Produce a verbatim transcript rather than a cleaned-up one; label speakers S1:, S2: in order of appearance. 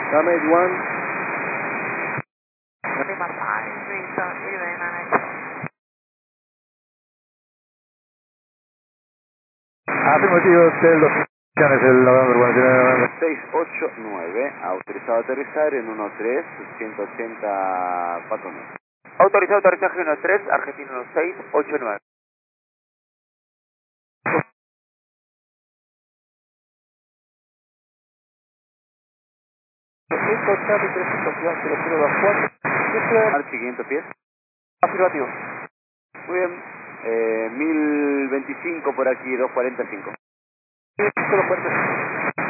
S1: Damage one.
S2: Afirmativo, Hotel dos es el November One.
S1: seis ocho nueve, autorizado a aterrizar en uno tres, ciento ochenta cuatro nueve.
S3: Autorizado aterrizaje uno tres, Argentina uno seis ocho nueve. cinco Charlie trescientos cero cero dos cuatro.
S1: Al siguiente pies.
S3: Afirmativo.
S1: Muy bien. Eh, mil veinticinco por aquí, doscientos cuarenta y cinco.
S3: Solo cuarenta.